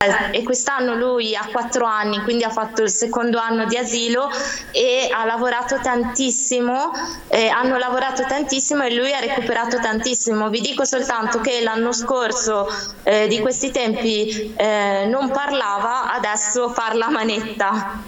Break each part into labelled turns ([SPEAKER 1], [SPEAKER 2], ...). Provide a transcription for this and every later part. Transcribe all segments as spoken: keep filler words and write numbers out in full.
[SPEAKER 1] e quest'anno lui ha quattro anni, quindi ha fatto il secondo anno di asilo e ha lavorato tantissimo, eh, hanno lavorato tantissimo e lui ha recuperato tantissimo. Vi dico soltanto che l'anno scorso eh, di questi tempi eh, non parlava, adesso parla a manetta.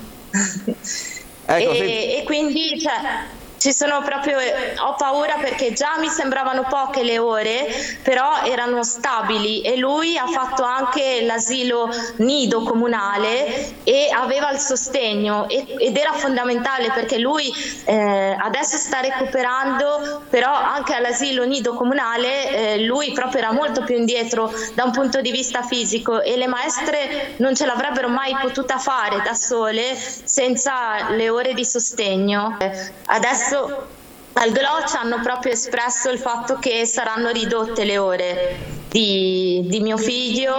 [SPEAKER 1] Ecco, e, sì. e quindi cioè, ci sono proprio, ho paura perché già mi sembravano poche le ore, però erano stabili, e lui ha fatto anche l'asilo nido comunale e aveva il sostegno e, ed era fondamentale, perché lui eh, adesso sta recuperando, però anche all'asilo nido comunale eh, lui proprio era molto più indietro da un punto di vista fisico, e le maestre non ce l'avrebbero mai potuta fare da sole senza le ore di sostegno. Adesso al G L O C hanno proprio espresso il fatto che saranno ridotte le ore di, di mio figlio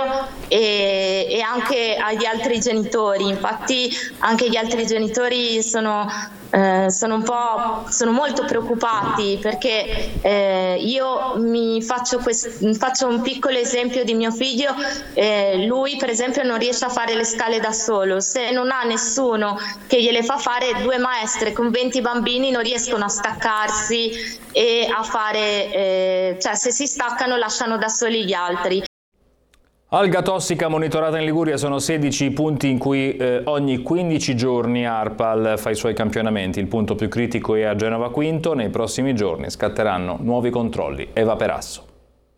[SPEAKER 1] e, e anche agli altri genitori. Infatti anche gli altri genitori sono, eh, sono un po' sono molto preoccupati, perché eh, io mi faccio, quest, faccio un piccolo esempio di mio figlio. Eh, lui per esempio non riesce a fare le scale da solo, se non ha nessuno che gliele fa fare, due maestre con venti bambini non riescono a staccarsi e a fare, eh, cioè se si staccano lasciano da soli gli altri.
[SPEAKER 2] Alga tossica monitorata in Liguria, sono sedici i punti in cui eh, ogni quindici giorni ARPAL fa i suoi campionamenti. Il punto più critico è a Genova Quinto. Nei prossimi giorni scatteranno nuovi controlli. Eva Perasso.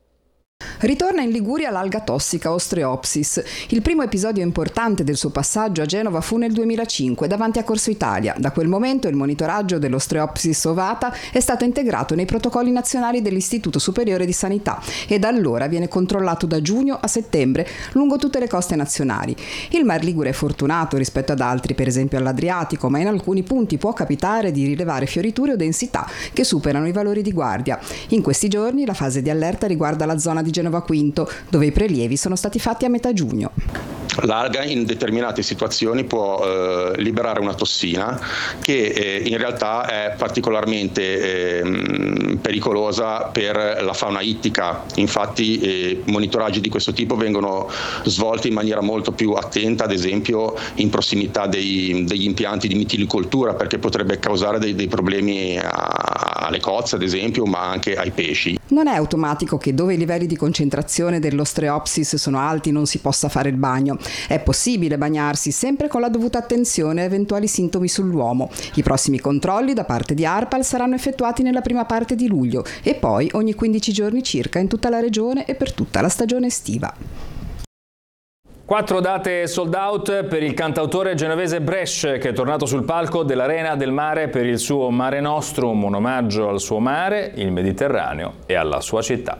[SPEAKER 3] Ritorna in Liguria l'alga tossica Ostreopsis. Il primo episodio importante del suo passaggio a Genova fu nel duemilacinque davanti a Corso Italia. Da quel momento il monitoraggio dell'Ostreopsis ovata è stato integrato nei protocolli nazionali dell'Istituto Superiore di Sanità e da allora viene controllato da giugno a settembre lungo tutte le coste nazionali. Il Mar Ligure è fortunato rispetto ad altri, per esempio all'Adriatico, ma in alcuni punti può capitare di rilevare fioriture o densità che superano i valori di guardia. In questi giorni la fase di allerta riguarda la zona di Genova Quinto, dove i prelievi sono stati fatti a metà giugno.
[SPEAKER 4] L'alga in determinate situazioni può eh, liberare una tossina che eh, in realtà è particolarmente eh, pericolosa per la fauna ittica. Infatti eh, monitoraggi di questo tipo vengono svolti in maniera molto più attenta, ad esempio in prossimità dei, degli impianti di mitilicoltura, perché potrebbe causare dei, dei problemi a, alle cozze, ad esempio, ma anche ai pesci.
[SPEAKER 3] Non è automatico che dove i livelli di concentrazione dell'Ostreopsis sono alti non si possa fare il bagno. È possibile bagnarsi, sempre con la dovuta attenzione a eventuali sintomi sull'uomo. I prossimi controlli da parte di ARPAL saranno effettuati nella prima parte di luglio e poi ogni quindici giorni circa in tutta la regione e per tutta la stagione estiva.
[SPEAKER 2] Quattro date sold out per il cantautore genovese Bresh, che è tornato sul palco dell'Arena del Mare per il suo Mare Nostrum, un omaggio al suo mare, il Mediterraneo e alla sua città.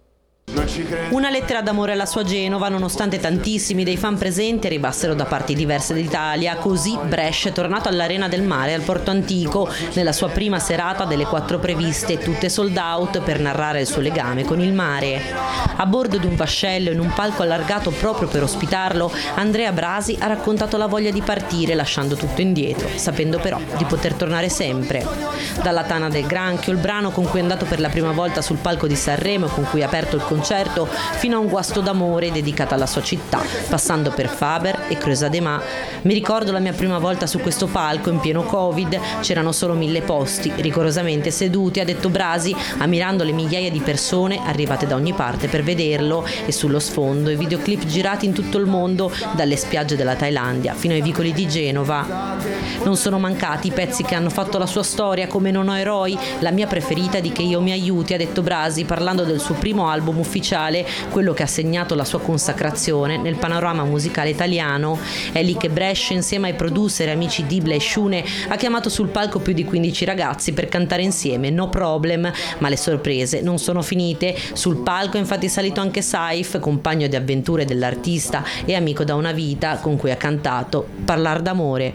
[SPEAKER 5] Una lettera d'amore alla sua Genova, nonostante tantissimi dei fan presenti arrivassero da parti diverse d'Italia. Così Bresh è tornato all'Arena del Mare al Porto Antico nella sua prima serata delle quattro previste, tutte sold out, per narrare il suo legame con il mare. A bordo di un vascello in un palco allargato proprio per ospitarlo, Andrea Brasi ha raccontato la voglia di partire lasciando tutto indietro, sapendo però di poter tornare sempre. Dalla Tana del Granchio, il brano con cui è andato per la prima volta sul palco di Sanremo e con cui ha aperto il concerto, fino a Un guasto d'amore dedicato alla sua città, passando per Faber e Creusa de Mar. Mi ricordo la mia prima volta su questo palco in pieno Covid, c'erano solo mille posti, rigorosamente seduti, ha detto Brasi, ammirando le migliaia di persone arrivate da ogni parte per vederlo, e sullo sfondo i videoclip girati in tutto il mondo, dalle spiagge della Thailandia fino ai vicoli di Genova. Non sono mancati i pezzi che hanno fatto la sua storia, come Non ho eroi, la mia preferita di Che io mi aiuti, ha detto Brasi, parlando del suo primo album ufficiale, quello che ha segnato la sua consacrazione nel panorama musicale italiano. È lì che Bresh, insieme ai producer e amici Dibla e Shune, ha chiamato sul palco più di quindici ragazzi per cantare insieme No Problem, ma le sorprese non sono finite. Sul palco è infatti salito anche Saif, compagno di avventure dell'artista e amico da una vita, con cui ha cantato Parlar d'amore.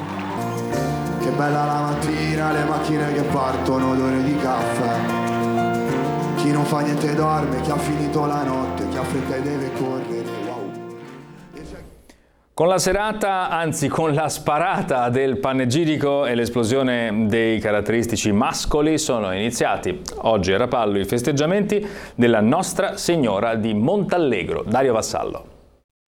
[SPEAKER 6] Che bella la mattina, le macchine che partono, odore di caffè. Chi non fa niente dorme, chi ha finito la notte, chi ha fretta e deve correre, wow.
[SPEAKER 2] Con la serata, anzi con la sparata del panegirico e l'esplosione dei caratteristici mascoli sono iniziati oggi a Rapallo i festeggiamenti della Nostra Signora di Montallegro. Dario Vassallo.